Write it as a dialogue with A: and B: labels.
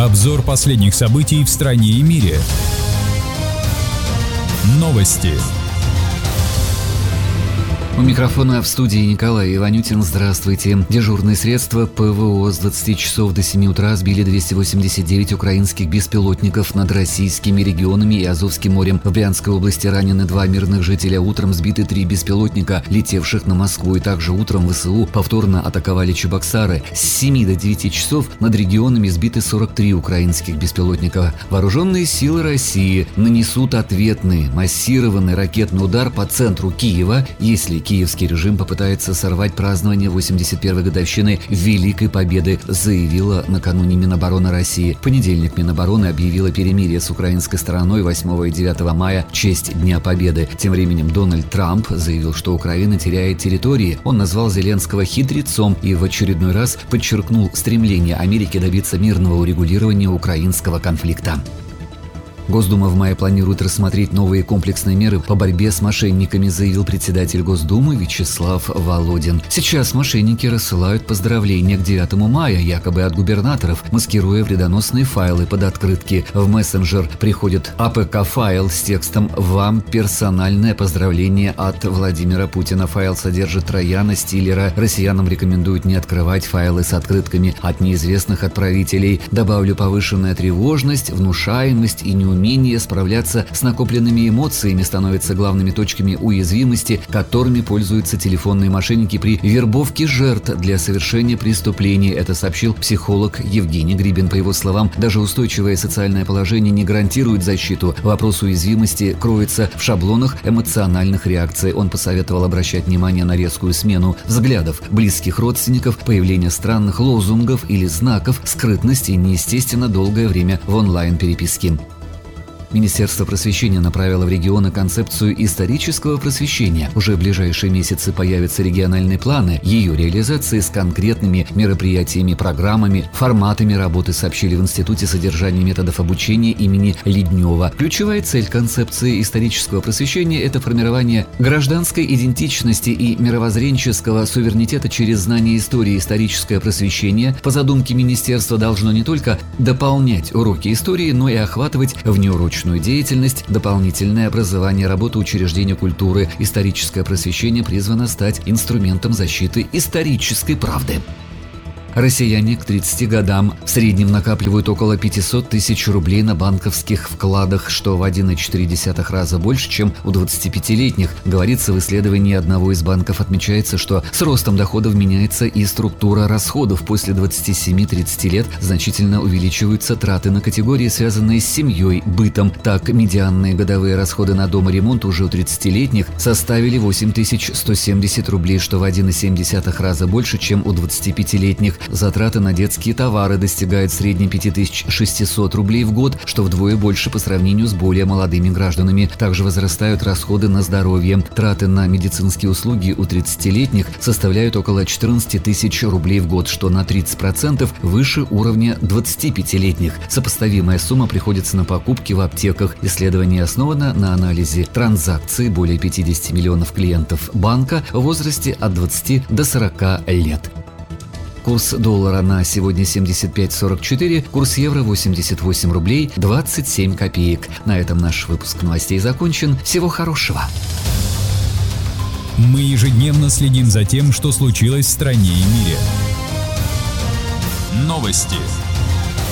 A: Обзор последних событий в стране и мире. Новости.
B: У микрофона в студии Николай Иванютин. Здравствуйте. Дежурные средства ПВО с 20 часов до 7 утра сбили 289 украинских беспилотников над российскими регионами и Азовским морем. В Брянской области ранены 2 мирных жителя. Утром сбиты 3 беспилотника, летевших на Москву. И также утром ВСУ повторно атаковали Чебоксары. С 7 до 9 часов над регионами сбиты 43 украинских беспилотника. Вооруженные силы России нанесут ответный массированный ракетный удар по центру Киева, если киевский режим попытается сорвать празднование 81-й годовщины Великой Победы, заявила накануне Минобороны России. В понедельник Минобороны объявила перемирие с украинской стороной 8 и 9 мая в честь Дня Победы. Тем временем Дональд Трамп заявил, что Украина теряет территории. Он назвал Зеленского хитрецом и в очередной раз подчеркнул стремление Америки добиться мирного урегулирования украинского конфликта. Госдума в мае планирует рассмотреть новые комплексные меры по борьбе с мошенниками, заявил председатель Госдумы Вячеслав Володин. Сейчас мошенники рассылают поздравления к 9 мая, якобы от губернаторов, маскируя вредоносные файлы под открытки. В мессенджер приходит АПК-файл с текстом «Вам персональное поздравление от Владимира Путина». Файл содержит трояна стиллера. Россиянам рекомендуют не открывать файлы с открытками от неизвестных отправителей. Добавлю, повышенная тревожность, внушаемость и неумение справляться с накопленными эмоциями становятся главными точками уязвимости, которыми пользуются телефонные мошенники при вербовке жертв для совершения преступлений. Это сообщил психолог Евгений Грибин. По его словам, даже устойчивое социальное положение не гарантирует защиту. Вопрос уязвимости кроется в шаблонах эмоциональных реакций. Он посоветовал обращать внимание на резкую смену взглядов близких родственников, появление странных лозунгов или знаков, скрытность и неестественно долгое время в онлайн-переписке. Министерство просвещения направило в регионы концепцию исторического просвещения. Уже в ближайшие месяцы появятся региональные планы ее реализации с конкретными мероприятиями, программами, форматами работы, сообщили в Институте содержания методов обучения имени Леднева. Ключевая цель концепции исторического просвещения – это формирование гражданской идентичности и мировоззренческого суверенитета через знание истории. Историческое просвещение, по задумке министерства, должно не только дополнять уроки истории, но и охватывать внеурочную деятельность, дополнительное образование, работу учреждения культуры. Историческое просвещение призвано стать инструментом защиты исторической правды. Россияне к 30 годам в среднем накапливают около 500 тысяч рублей на банковских вкладах, что в 1,4 раза больше, чем у 25-летних. Говорится в исследовании одного из банков. Отмечается, что с ростом доходов меняется и структура расходов. После 27-30 лет значительно увеличиваются траты на категории, связанные с семьей, бытом. Так, медианные годовые расходы на дом и ремонт уже у 30-летних составили 8170 рублей, что в 1,7 раза больше, чем у 25-летних. Затраты на детские товары достигают в среднем 5600 рублей в год, что вдвое больше по сравнению с более молодыми гражданами. Также возрастают расходы на здоровье. Траты на медицинские услуги у 30-летних составляют около 14 тысяч рублей в год, что на 30% выше уровня 25-летних. Сопоставимая сумма приходится на покупки в аптеках. Исследование основано на анализе транзакций более 50 миллионов клиентов банка в возрасте от 20 до 40 лет. Курс доллара на сегодня 75.44, курс евро 88 рублей 27 копеек. На этом наш выпуск новостей закончен. Всего хорошего.
A: Мы ежедневно следим за тем, что случилось в стране и мире. Новости.